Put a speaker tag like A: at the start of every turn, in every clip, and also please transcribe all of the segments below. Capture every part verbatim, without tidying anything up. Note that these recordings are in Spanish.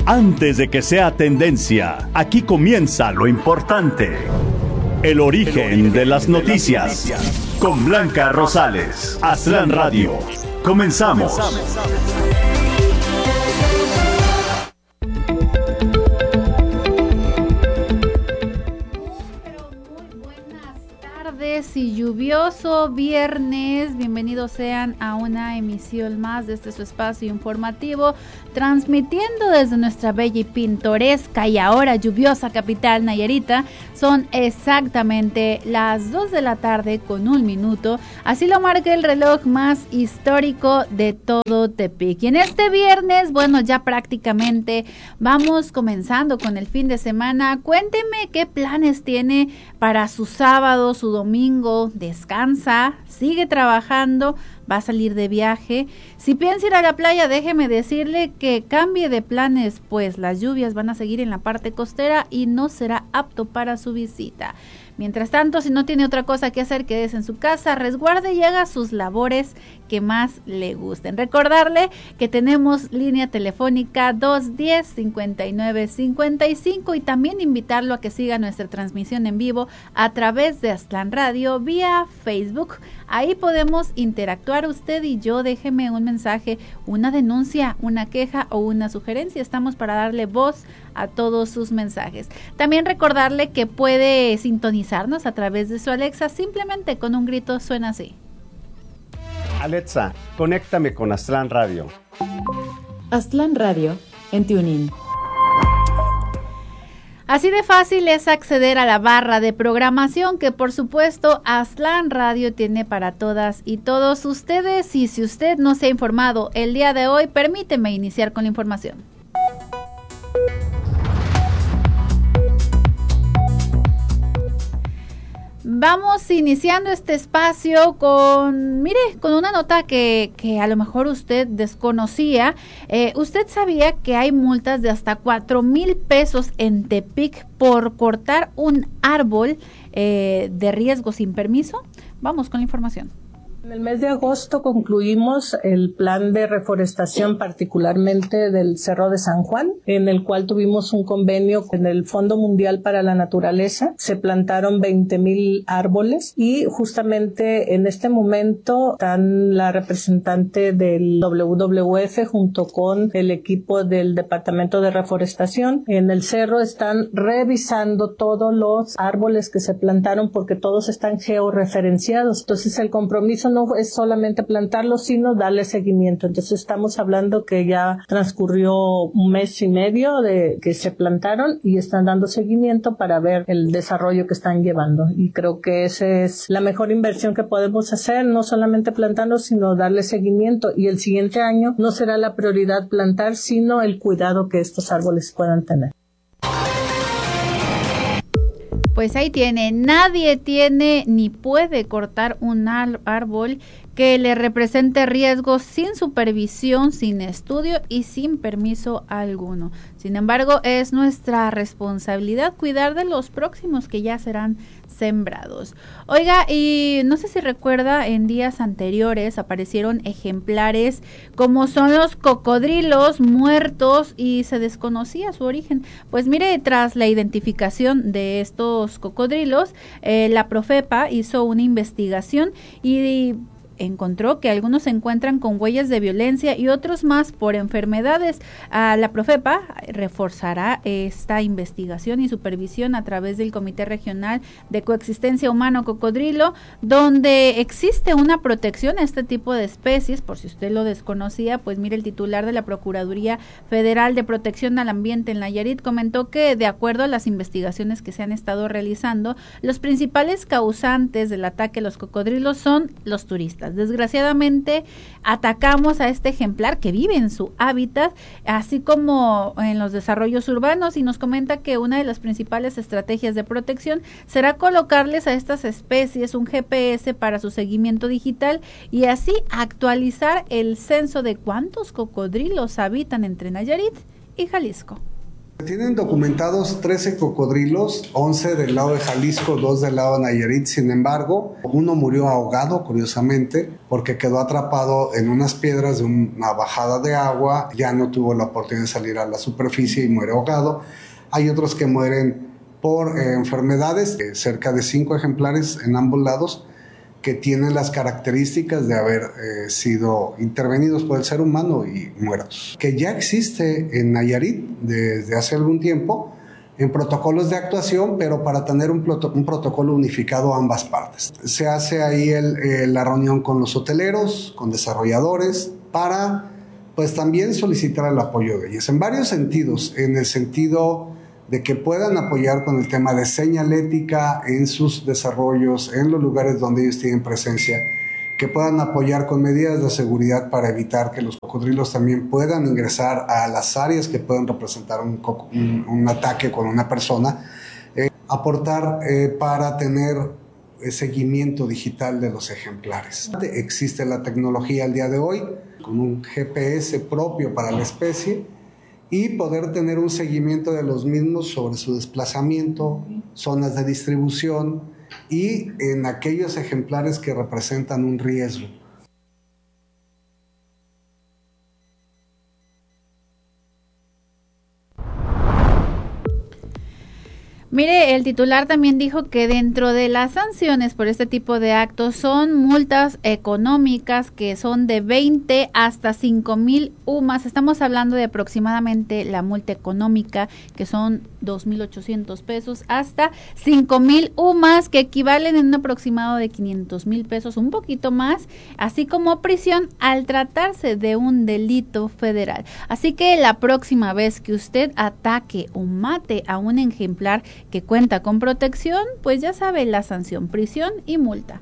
A: Antes de que sea tendencia, aquí comienza lo importante. El origen, El origen de las noticias. De las noticias. Con Blanca Rosales. Aztlán Radio. Comenzamos.
B: Y lluvioso viernes, bienvenidos sean a una emisión más de este su espacio informativo, transmitiendo desde nuestra bella y pintoresca y ahora lluviosa capital Nayarita. Son exactamente las dos de la tarde con un minuto, así lo marca el reloj más histórico de todo Tepic. Y en este viernes, bueno, ya prácticamente vamos comenzando con el fin de semana. Cuénteme qué planes tiene para su sábado, su domingo. Descansa, sigue trabajando, va a salir de viaje. Si piensa ir a la playa, déjeme decirle que cambie de planes, pues las lluvias van a seguir en la parte costera y no será apto para su visita. Mientras tanto, si no tiene otra cosa que hacer, quédese en su casa, resguarde y haga sus labores que más le gusten. Recordarle que tenemos línea telefónica dos uno cero, cinco nueve cinco cinco y también invitarlo a que siga nuestra transmisión en vivo a través de Aztlán Radio vía Facebook. Ahí podemos interactuar usted y yo. Déjeme un mensaje, una denuncia, una queja o una sugerencia. Estamos para darle voz a todos sus mensajes. También recordarle que puede sintonizarnos a través de su Alexa, simplemente con un grito suena así.
C: Alexa, conéctame con Aztlán Radio.
D: Aztlán Radio en TuneIn.
B: Así de fácil es acceder a la barra de programación que por supuesto Aztlán Radio tiene para todas y todos ustedes. Y si usted no se ha informado el día de hoy, permíteme iniciar con la información. Vamos iniciando este espacio con, mire, con una nota que, que a lo mejor usted desconocía. Eh, ¿Usted sabía que hay multas de hasta cuatro mil pesos en Tepic por cortar un árbol eh, de riesgo sin permiso? Vamos con la información.
E: En el mes de agosto concluimos el plan de reforestación, particularmente del Cerro de San Juan, en el cual tuvimos un convenio con el Fondo Mundial para la Naturaleza. Se plantaron veinte mil árboles y justamente en este momento están la representante del W W F junto con el equipo del Departamento de Reforestación. En el cerro están revisando todos los árboles que se plantaron porque todos están georreferenciados. Entonces el compromiso no es solamente plantarlos, sino darle seguimiento. Entonces estamos hablando que ya transcurrió un mes y medio de que se plantaron y están dando seguimiento para ver el desarrollo que están llevando. Y creo que esa es la mejor inversión que podemos hacer, no solamente plantarlos, sino darle seguimiento. Y el siguiente año no será la prioridad plantar, sino el cuidado que estos árboles puedan tener.
B: Pues ahí tiene, nadie tiene ni puede cortar un árbol que le represente riesgos sin supervisión, sin estudio y sin permiso alguno. Sin embargo, es nuestra responsabilidad cuidar de los próximos que ya serán sembrados. Oiga, y no sé si recuerda, en días anteriores aparecieron ejemplares como son los cocodrilos muertos y se desconocía su origen. Pues mire, tras la identificación de estos cocodrilos, eh, la Profepa hizo una investigación y encontró que algunos se encuentran con huellas de violencia y otros más por enfermedades. Ah, la Profepa reforzará esta investigación y supervisión a través del Comité Regional de Coexistencia Humano-Cocodrilo, donde existe una protección a este tipo de especies. Por si usted lo desconocía, pues mire, el titular de la Procuraduría Federal de Protección al Ambiente en Nayarit comentó que, de acuerdo a las investigaciones que se han estado realizando, los principales causantes del ataque a los cocodrilos son los turistas. Desgraciadamente atacamos a este ejemplar que vive en su hábitat, así como en los desarrollos urbanos, y nos comenta que una de las principales estrategias de protección será colocarles a estas especies un G P S para su seguimiento digital y así actualizar el censo de cuántos cocodrilos habitan entre Nayarit y Jalisco.
F: Tienen documentados trece cocodrilos, once del lado de Jalisco, dos del lado de Nayarit. Sin embargo, uno murió ahogado, curiosamente, porque quedó atrapado en unas piedras de una bajada de agua, ya no tuvo la oportunidad de salir a la superficie y muere ahogado. Hay otros que mueren por eh, enfermedades, eh, cerca de cinco ejemplares en ambos lados, que tienen las características de haber eh, sido intervenidos por el ser humano y muertos. Que ya existe en Nayarit desde hace algún tiempo en protocolos de actuación, pero para tener un, proto- un protocolo unificado a ambas partes. Se hace ahí el, eh, la reunión con los hoteleros, con desarrolladores, para pues también solicitar el apoyo de ellos en varios sentidos, en el sentido de que puedan apoyar con el tema de señalética en sus desarrollos, en los lugares donde ellos tienen presencia, que puedan apoyar con medidas de seguridad para evitar que los cocodrilos también puedan ingresar a las áreas que pueden representar un, un, un ataque con una persona, eh, aportar eh, para tener eh, seguimiento digital de los ejemplares. Existe la tecnología al día de hoy, con un G P S propio para la especie, y poder tener un seguimiento de los mismos sobre su desplazamiento, zonas de distribución y en aquellos ejemplares que representan un riesgo.
B: Mire, el titular también dijo que dentro de las sanciones por este tipo de actos son multas económicas que son de veinte hasta cinco mil U M A S. Estamos hablando de aproximadamente la multa económica, que son dos mil ochocientos pesos, hasta cinco mil U M A S, que equivalen en un aproximado de quinientos mil pesos, un poquito más, así como prisión al tratarse de un delito federal. Así que la próxima vez que usted ataque o mate a un ejemplar que cuenta con protección, pues ya sabe la sanción: prisión y multa.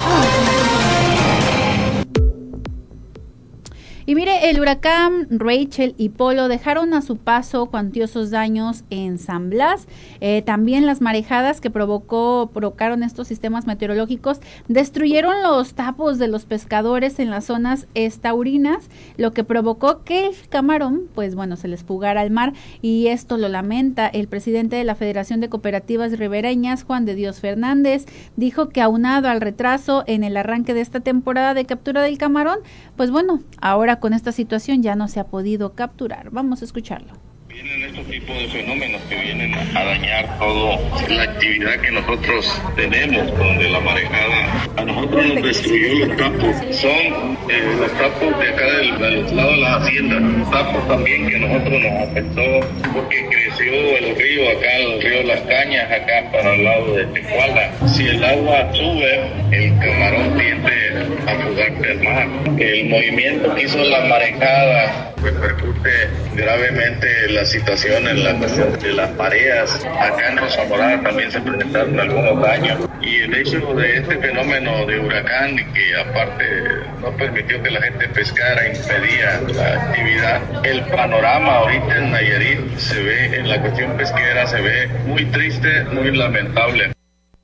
B: Y mire, el huracán Rachel y Polo dejaron a su paso cuantiosos daños en San Blas. Eh, también las marejadas que provocó, provocaron estos sistemas meteorológicos destruyeron los tapos de los pescadores en las zonas estaurinas, lo que provocó que el camarón, pues bueno, se les fugara al mar, y esto lo lamenta el presidente de la Federación de Cooperativas Ribereñas, Juan de Dios Fernández. Dijo que aunado al retraso en el arranque de esta temporada de captura del camarón, pues bueno, ahora con esta situación ya no se ha podido capturar. Vamos a escucharlo.
G: Vienen estos tipos de fenómenos que vienen a dañar toda la actividad que nosotros tenemos, donde la marejada a nosotros nos destruyó los tapos. Son eh, los tapos de acá del, del lado de las haciendas, tapos también que a nosotros nos afectó porque creció el río acá, el río Las Cañas, acá para el lado de Tecuala. Si el agua sube, el camarón tiende a fugarse al mar. El movimiento que hizo la marejada repercute gravemente la situación en la cuestión de las mareas. Acá en Rosa Morada también se presentaron algunos daños, y el hecho de este fenómeno de huracán, que aparte no permitió que la gente pescara, impedía la actividad. El panorama ahorita en Nayarit se ve, en la cuestión pesquera, se ve muy triste, muy lamentable.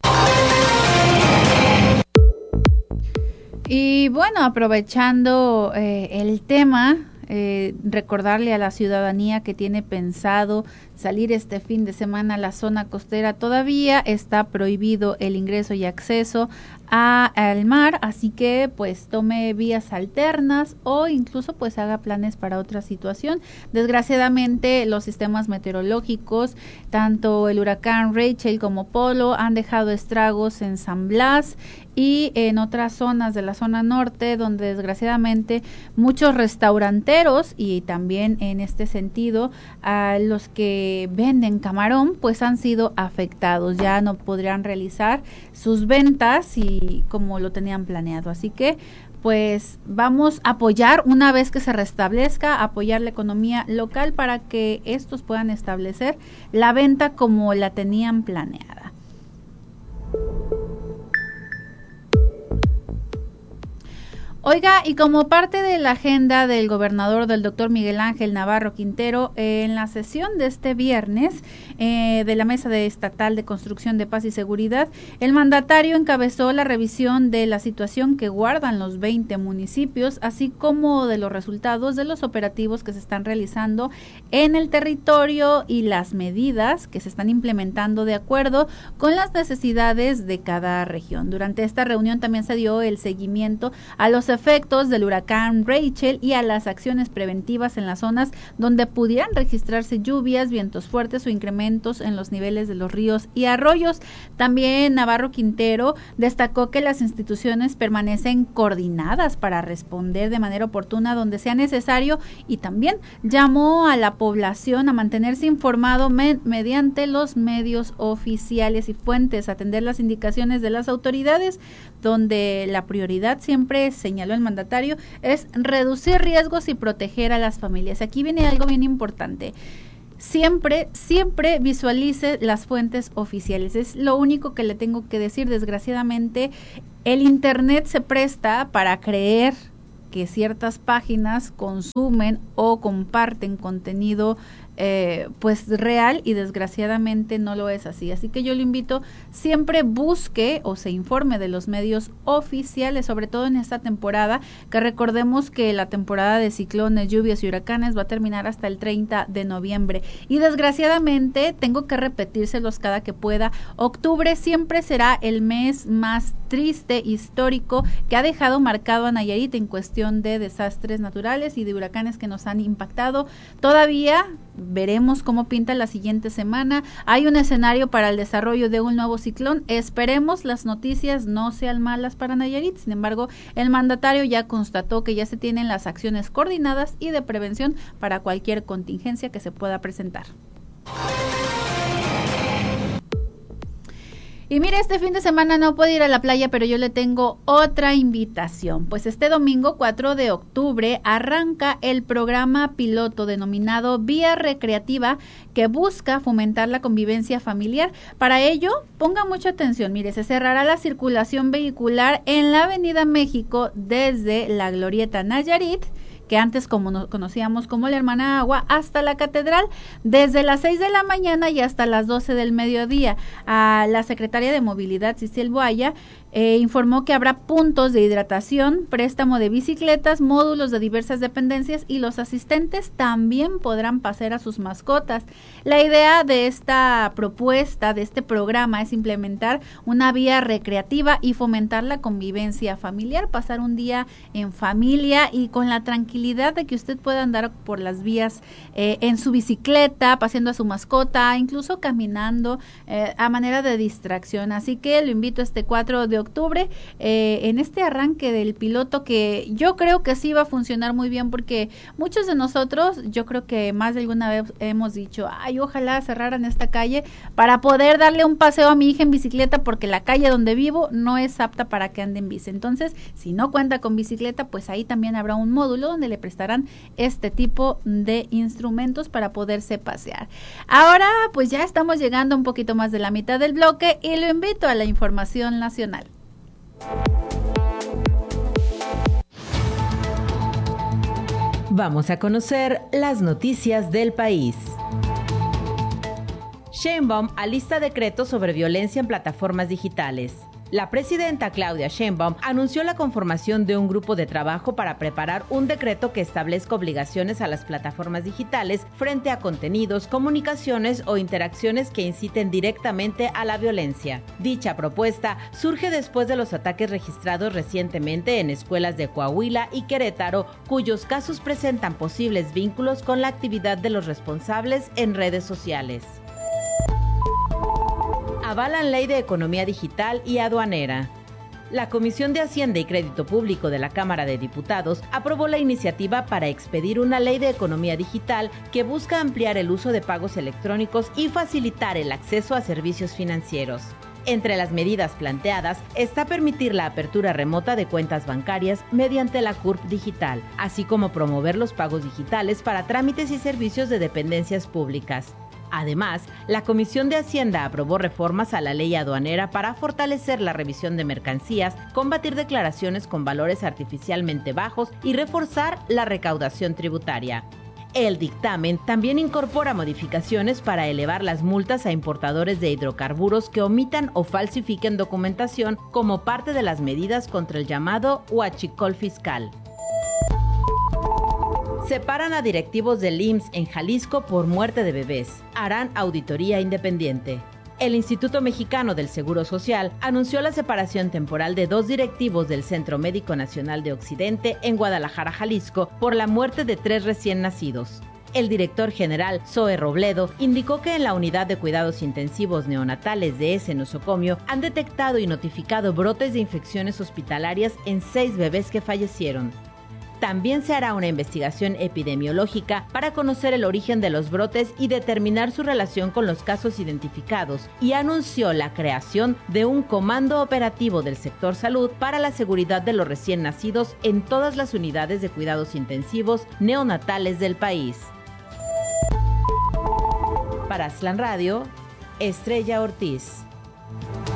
B: Y bueno, aprovechando eh, el tema, Eh, recordarle a la ciudadanía que tiene pensado salir este fin de semana a la zona costera, todavía está prohibido el ingreso y acceso a, al mar, así que pues tome vías alternas o incluso pues haga planes para otra situación. Desgraciadamente los sistemas meteorológicos, tanto el huracán Rachel como Polo, han dejado estragos en San Blas y en otras zonas de la zona norte, donde desgraciadamente muchos restauranteros, y también en este sentido a los que venden camarón, pues han sido afectados, ya no podrían realizar sus ventas y como lo tenían planeado. Así que pues vamos a apoyar, una vez que se restablezca, apoyar la economía local para que estos puedan establecer la venta como la tenían planeada. Oiga, y como parte de la agenda del gobernador del doctor Miguel Ángel Navarro Quintero, eh, en la sesión de este viernes eh, de la Mesa de Estatal de Construcción de Paz y Seguridad, el mandatario encabezó la revisión de la situación que guardan los veinte municipios, así como de los resultados de los operativos que se están realizando en el territorio y las medidas que se están implementando de acuerdo con las necesidades de cada región. Durante esta reunión también se dio el seguimiento a los efectos del huracán Rachel y a las acciones preventivas en las zonas donde pudieran registrarse lluvias, vientos fuertes o incrementos en los niveles de los ríos y arroyos. También Navarro Quintero destacó que las instituciones permanecen coordinadas para responder de manera oportuna donde sea necesario y también llamó a la población a mantenerse informado me- mediante los medios oficiales y fuentes, atender las indicaciones de las autoridades, donde la prioridad siempre, señaló el mandatario, es reducir riesgos y proteger a las familias. Aquí viene algo bien importante. Siempre, siempre visualice las fuentes oficiales. Es lo único que le tengo que decir. Desgraciadamente, el Internet se presta para creer que ciertas páginas consumen o comparten contenido Eh, pues real, y desgraciadamente no lo es así. Así que yo le invito, siempre busque o se informe de los medios oficiales, sobre todo en esta temporada, que recordemos que la temporada de ciclones, lluvias y huracanes va a terminar hasta el treinta de noviembre. Y desgraciadamente, tengo que repetírselos cada que pueda, octubre siempre será el mes más triste, histórico, que ha dejado marcado a Nayarit en cuestión de desastres naturales y de huracanes que nos han impactado. Todavía veremos cómo pinta la siguiente semana. Hay un escenario para el desarrollo de un nuevo ciclón. Esperemos las noticias no sean malas para Nayarit. Sin embargo, el mandatario ya constató que ya se tienen las acciones coordinadas y de prevención para cualquier contingencia que se pueda presentar. Y mire, este fin de semana no puedo ir a la playa, pero yo le tengo otra invitación. Pues este domingo cuatro de octubre arranca el programa piloto denominado Vía Recreativa, que busca fomentar la convivencia familiar. Para ello, ponga mucha atención. Mire, se cerrará la circulación vehicular en la Avenida México desde la Glorieta Nayarit, que antes como nos conocíamos como la Hermana Agua, hasta la Catedral, desde las seis de la mañana y hasta las doce del mediodía. A la secretaria de Movilidad, Ciciel Boaya, eh, informó que habrá puntos de hidratación, préstamo de bicicletas, módulos de diversas dependencias y los asistentes también podrán pasear a sus mascotas. La idea de esta propuesta, de este programa, es implementar una vía recreativa y fomentar la convivencia familiar, pasar un día en familia y con la tranquilidad de que usted pueda andar por las vías eh, en su bicicleta, paseando a su mascota, incluso caminando eh, a manera de distracción. Así que lo invito este cuatro de octubre eh, en este arranque del piloto, que yo creo que sí va a funcionar muy bien, porque muchos de nosotros, yo creo que más de alguna vez hemos dicho, ay, ojalá cerraran esta calle para poder darle un paseo a mi hija en bicicleta, porque la calle donde vivo no es apta para que ande en bici. Entonces, si no cuenta con bicicleta, pues ahí también habrá un módulo donde le prestarán este tipo de instrumentos para poderse pasear. Ahora, pues ya estamos llegando a un poquito más de la mitad del bloque y lo invito a la información nacional.
H: Vamos a conocer las noticias del país. Sheinbaum alista decretos sobre violencia en plataformas digitales. La presidenta Claudia Sheinbaum anunció la conformación de un grupo de trabajo para preparar un decreto que establezca obligaciones a las plataformas digitales frente a contenidos, comunicaciones o interacciones que inciten directamente a la violencia. Dicha propuesta surge después de los ataques registrados recientemente en escuelas de Coahuila y Querétaro, cuyos casos presentan posibles vínculos con la actividad de los responsables en redes sociales. Avalan Ley de Economía Digital y Aduanera. La Comisión de Hacienda y Crédito Público de la Cámara de Diputados aprobó la iniciativa para expedir una ley de economía digital que busca ampliar el uso de pagos electrónicos y facilitar el acceso a servicios financieros. Entre las medidas planteadas está permitir la apertura remota de cuentas bancarias mediante la C U R P digital, así como promover los pagos digitales para trámites y servicios de dependencias públicas. Además, la Comisión de Hacienda aprobó reformas a la ley aduanera para fortalecer la revisión de mercancías, combatir declaraciones con valores artificialmente bajos y reforzar la recaudación tributaria. El dictamen también incorpora modificaciones para elevar las multas a importadores de hidrocarburos que omitan o falsifiquen documentación como parte de las medidas contra el llamado huachicol fiscal. Separan a directivos del I M S S en Jalisco por muerte de bebés. Harán auditoría independiente. El Instituto Mexicano del Seguro Social anunció la separación temporal de dos directivos del Centro Médico Nacional de Occidente en Guadalajara, Jalisco, por la muerte de tres recién nacidos. El director general, Zoe Robledo, indicó que en la unidad de cuidados intensivos neonatales de ese nosocomio han detectado y notificado brotes de infecciones hospitalarias en seis bebés que fallecieron. También se hará una investigación epidemiológica para conocer el origen de los brotes y determinar su relación con los casos identificados, y anunció la creación de un comando operativo del sector salud para la seguridad de los recién nacidos en todas las unidades de cuidados intensivos neonatales del país. Para Aztlán Radio, Estrella Ortiz.